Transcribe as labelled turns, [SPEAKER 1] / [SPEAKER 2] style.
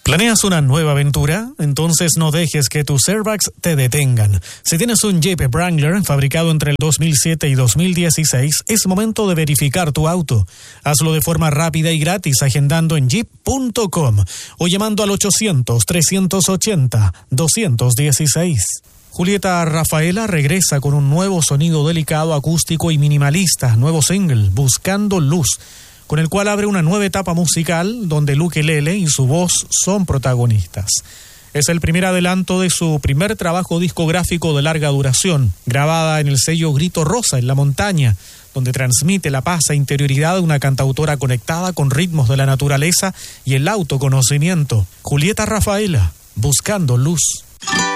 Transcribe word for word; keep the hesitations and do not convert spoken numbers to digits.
[SPEAKER 1] ¿Planeas una nueva aventura? Entonces no dejes que tus airbags te detengan. Si tienes un Jeep Wrangler fabricado entre el dos mil siete y dos mil dieciséis, es momento de verificar tu auto. Hazlo de forma rápida y gratis agendando en jeep punto com o llamando al ochocientos, trescientos ochenta, doscientos dieciséis. Julieta Rafaela regresa con un nuevo sonido delicado, acústico y minimalista, nuevo single, Buscando Luz, con el cual abre una nueva etapa musical donde el ukelele y su voz son protagonistas. Es el primer adelanto de su primer trabajo discográfico de larga duración, grabada en el sello Grito Rosa en la montaña, donde transmite la paz e interioridad de una cantautora conectada con ritmos de la naturaleza y el autoconocimiento. Julieta Rafaela, Buscando Luz.